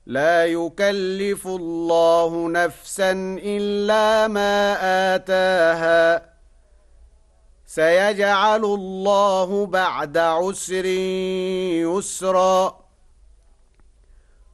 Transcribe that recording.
لا يكلف الله نفسا إلا ما آتاها سيجعل الله بعد عسر يسرا